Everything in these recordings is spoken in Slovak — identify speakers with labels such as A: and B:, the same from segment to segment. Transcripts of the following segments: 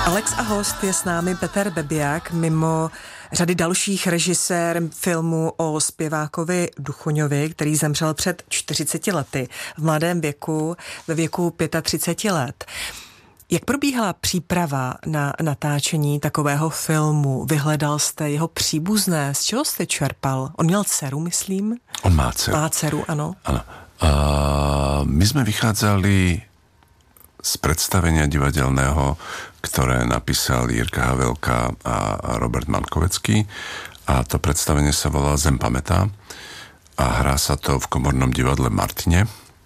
A: Alex a host je s námi Peter Bebiak, mimo řady dalších režisér filmu o zpěvákovi Duchoňovi, který zemřel před 40 lety v mladém věku, ve věku 35 let. Jak probíhala příprava na natáčení takového filmu? Vyhledal jste jeho příbuzné? Z čeho jste čerpal? On měl dceru, myslím?
B: On má dceru.
A: Má dceru, ano.
B: Áno. My sme vychádzali z predstavenia divadelného, ktoré napísal Jirka Havelka a Robert Mankovecký. A to predstavenie sa volá Zem pamätá a hrá sa to v Komornom divadle Martine.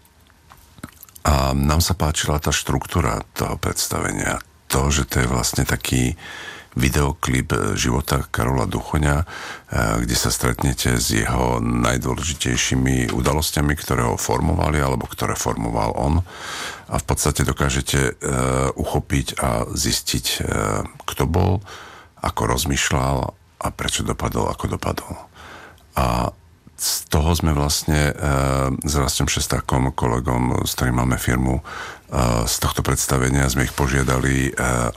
B: A nám sa páčila tá štruktúra toho predstavenia. To, že to je vlastne taký videoklip života Karola Duchoňa, kde sa stretnete s jeho najdôležitejšími udalosťami, ktoré ho formovali, alebo ktoré formoval on. A v podstate dokážete uchopiť a zistiť, kto bol, ako rozmýšľal a prečo dopadol, ako dopadol. A z toho sme vlastne s Rastom Šestákom, kolegom, s ktorým máme firmu, z tohto predstavenia sme ich požiadali,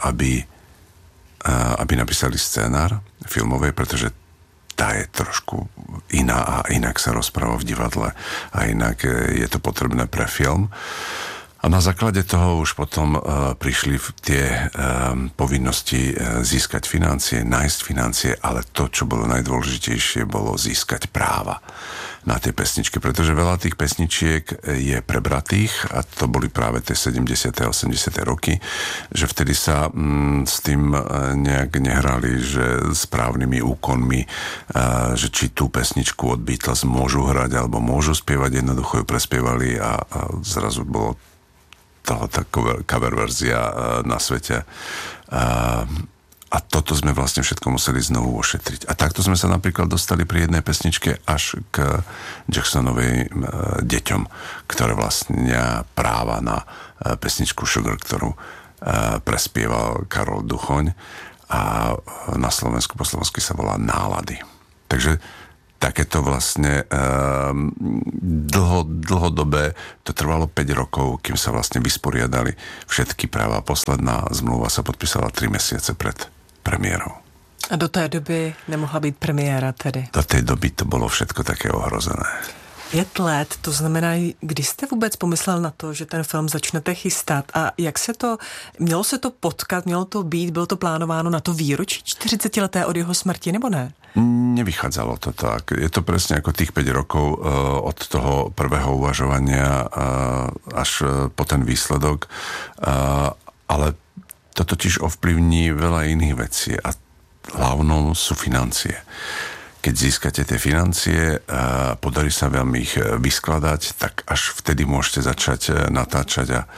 B: aby napísali scénar filmovej, pretože tá je trošku iná a inak sa rozpráva v divadle a inak je to potrebné pre film. A na základe toho už potom prišli tie povinnosti získať financie, nájsť financie, ale to, čo bolo najdôležitejšie, bolo získať práva na tie pesničky, pretože veľa tých pesničiek je prebratých a to boli práve tie 70. a 80. roky, že vtedy sa s tým nejak nehrali, že správnymi úkonmi, že či tú pesničku od Beatles môžu hrať alebo môžu spievať, jednoducho ju prespievali a zrazu bolo toho tá cover verzia na svete. A toto sme vlastne všetko museli znovu ošetriť. A takto sme sa napríklad dostali pri jednej pesničke až k Jacksonovej Deťom, ktoré vlastnia práva na pesničku Sugar, ktorú prespieval Karol Duchoň a na Slovensku po slovensky sa volá Nálady. Takže takéto vlastne dlhodobé, to trvalo 5 rokov, kým sa vlastne vysporiadali všetky práva. Posledná zmluva sa podpísala 3 mesiace pred premiérou.
A: A do té doby nemohla být premiéra tedy?
B: Do té doby to bylo všetko také ohrozené.
A: 5 let, to znamená, kdy jste vůbec pomyslel na to, že ten film začnete chystat a jak se to, mělo se to potkat, mělo to být, bylo to plánováno na to výročí 40leté od jeho smrti, nebo ne?
B: Nevychádzalo to tak. Je to presne ako tých 5 rokov od toho prvého uvažovania až po ten výsledok, ale to totiž ovplyvní veľa iných vecí a hlavnou sú financie. Keď získate tie financie a podarí sa vám ich vyskladať, tak až vtedy môžete začať natáčať a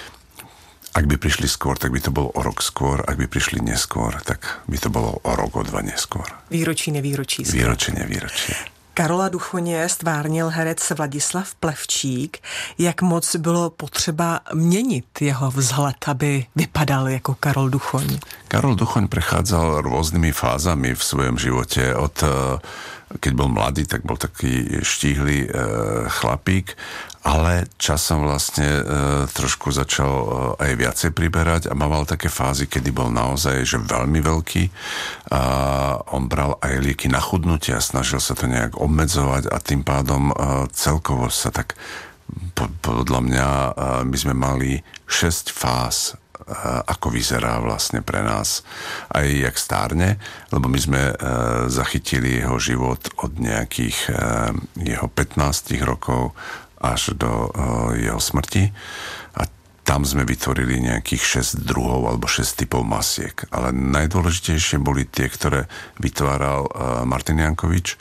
B: ak by prišli skôr, tak by to bolo o rok skôr, ak by prišli neskôr, tak by to bolo o rok, o 2 neskôr.
A: Výročí, nevýročí.
B: Výročí, nevýročí.
A: Karola Duchoně stvárnil herec Vladislav Plevčík. Jak moc bylo potřeba měnit jeho vzhled, aby vypadal jako Karol Duchoň?
B: Karol Duchoň prechádzal rôznymi fázami v svojom živote. Keď bol mladý, tak bol taký štíhly chlapík, ale časom vlastne trošku začal aj viacej priberať a mával také fázy, kedy bol naozaj že veľmi veľký a on bral aj lieky na chudnutie a snažil sa to nejak obmedzovať a tým pádom celkovo sa tak podľa mňa my sme mali 6 fáz, ako vyzerá vlastne pre nás aj jak stárne, lebo my sme zachytili jeho život od nejakých jeho 15 rokov až do jeho smrti a tam sme vytvorili nejakých 6 druhov alebo 6 typov masiek. Ale najdôležitejšie boli tie, ktoré vytváral Martin Jankovič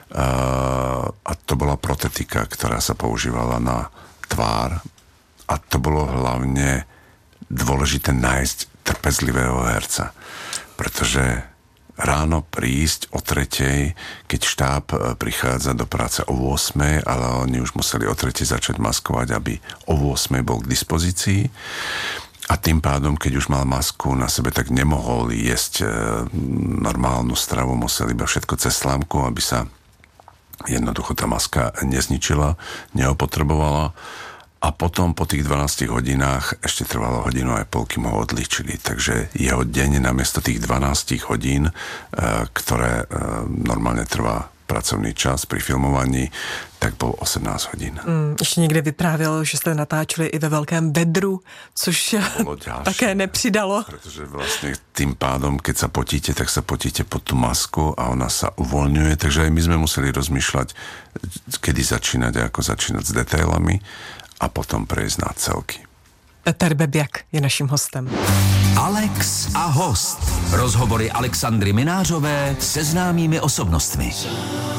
B: a to bola protetika, ktorá sa používala na tvár a to bolo hlavne dôležité nájsť trpezlivého herca, pretože ráno prísť o 3:00, keď štáb prichádza do práce o 8:00, ale oni už museli o 3:00 začať maskovať, aby o 8:00 bol k dispozícii. A tým pádom, keď už mal masku na sebe, tak nemohol jesť normálnu stravu, musel iba všetko cez slámku, aby sa jednoducho tá maska nezničila, neopotrebovala. a potom po tých 12 hodinách ešte trvalo hodinu aj pol, kým ho odlíčili. Takže jeho deň namiesto tých 12 hodín, ktoré normálne trvá pracovný čas pri filmovaní, tak bol 18 hodín.
A: Ještě někde vyprávěl, že jste natáčeli i ve velkém vedru, což také nepřidalo.
B: Pretože vlastne tým pádom, keď sa potíte, tak sa potíte pod tú masku a ona sa uvoľňuje, takže aj my sme museli rozmýšľať, kedy začínať a ako začínať s detailami a potom prejsť na celky.
A: Peter Bebiak je naším hostem.
C: Alex a host. Rozhovory Alexandry Minářové se známými osobnostmi.